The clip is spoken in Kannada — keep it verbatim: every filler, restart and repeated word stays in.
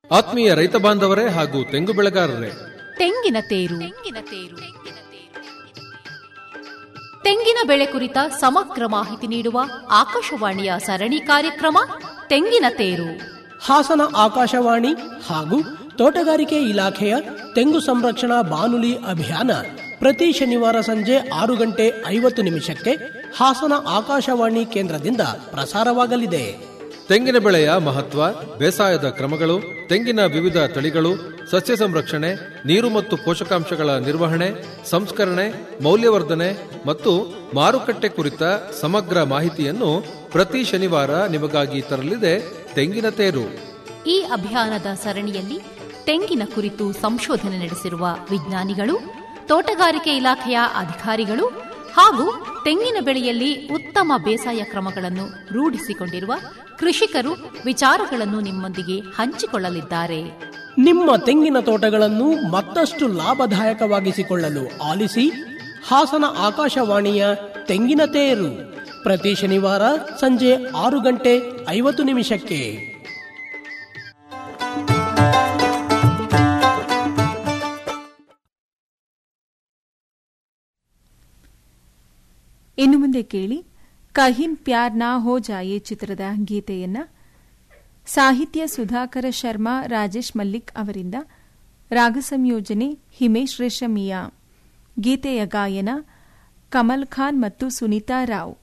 ಆತ್ಮೀಯ ರೈತ ಬಾಂಧವರೇ ಹಾಗೂ ತೆಂಗು ಬೆಳೆಗಾರರೇ, ತೆಂಗಿನ ತೇರು ತೆಂಗಿನ ಬೆಳೆ ಕುರಿತ ಸಮಗ್ರ ಮಾಹಿತಿ ನೀಡುವ ಆಕಾಶವಾಣಿಯ ಸರಣಿ ಕಾರ್ಯಕ್ರಮ ತೆಂಗಿನ ತೇರು. ಹಾಸನ ಆಕಾಶವಾಣಿ ಹಾಗೂ ತೋಟಗಾರಿಕೆ ಇಲಾಖೆಯ ತೆಂಗು ಸಂರಕ್ಷಣಾ ಬಾನುಲಿ ಅಭಿಯಾನ ಪ್ರತಿ ಶನಿವಾರ ಸಂಜೆ ಆರು ಗಂಟೆ ಐವತ್ತು ನಿಮಿಷಕ್ಕೆ ಹಾಸನ ಆಕಾಶವಾಣಿ ಕೇಂದ್ರದಿಂದ ಪ್ರಸಾರವಾಗಲಿದೆ. ತೆಂಗಿನ ಬೆಳೆಯ ಮಹತ್ವ, ಬೇಸಾಯದ ಕ್ರಮಗಳು, ತೆಂಗಿನ ವಿವಿಧ ತಳಿಗಳು, ಸಸ್ಯ ಸಂರಕ್ಷಣೆ, ನೀರು ಮತ್ತು ಪೋಷಕಾಂಶಗಳ ನಿರ್ವಹಣೆ, ಸಂಸ್ಕರಣೆ, ಮೌಲ್ಯವರ್ಧನೆ ಮತ್ತು ಮಾರುಕಟ್ಟೆ ಕುರಿತ ಸಮಗ್ರ ಮಾಹಿತಿಯನ್ನು ಪ್ರತಿ ಶನಿವಾರ ನಿಮಗಾಗಿ ತರಲಿದೆ ತೆಂಗಿನ ತೇರು. ಈ ಅಭಿಯಾನದ ಸರಣಿಯಲ್ಲಿ ತೆಂಗಿನ ಕುರಿತು ಸಂಶೋಧನೆ ನಡೆಸಿರುವ ವಿಜ್ಞಾನಿಗಳು, ತೋಟಗಾರಿಕೆ ಇಲಾಖೆಯ ಅಧಿಕಾರಿಗಳು ಹಾಗೂ ತೆಂಗಿನ ಬೆಳೆಯಲ್ಲಿ ಉತ್ತಮ ಬೇಸಾಯ ಕ್ರಮಗಳನ್ನು ರೂಢಿಸಿಕೊಂಡಿರುವ ಕೃಷಿಕರು ವಿಚಾರಗಳನ್ನು ನಿಮ್ಮೊಂದಿಗೆ ಹಂಚಿಕೊಳ್ಳಲಿದ್ದಾರೆ. ನಿಮ್ಮ ತೆಂಗಿನ ತೋಟಗಳನ್ನು ಮತ್ತಷ್ಟು ಲಾಭದಾಯಕವಾಗಿಸಿಕೊಳ್ಳಲು ಆಲಿಸಿ ಹಾಸನ ಆಕಾಶವಾಣಿಯ ತೆಂಗಿನ ತೇರು ಪ್ರತಿ ಶನಿವಾರ ಸಂಜೆ ಆರು ಗಂಟೆ ಐವತ್ತು ನಿಮಿಷಕ್ಕೆ. ಇನ್ನು ಮುಂದೆ ಕೇಳಿ ಕಹಿನ್ ಪ್ಯಾರ್ ನಾ ಹೋ ಜಾಯೆ ಚಿತ್ರದ ಗೀತೆಯನ್ನ. ಸಾಹಿತ್ಯ ಸುಧಾಕರ ಶರ್ಮಾ, ರಾಜೇಶ್ ಮಲ್ಲಿಕ್ ಅವರಿಂದ. ರಾಗ ಸಂಯೋಜನೆ ಹಿಮೇಶ್ ರೇಷಮಿಯಾ. ಗೀತೆಯ ಗಾಯನ ಕಮಲ್ ಖಾನ್ ಮತ್ತು ಸುನೀತಾ ರಾವ್.